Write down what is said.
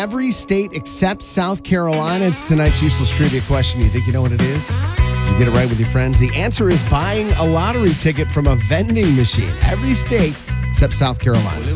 Every state except South Carolina. It's tonight's useless trivia question. You think you know what it is? You get it right with your friends. The answer is buying a lottery ticket from a vending machine. Every state except South Carolina.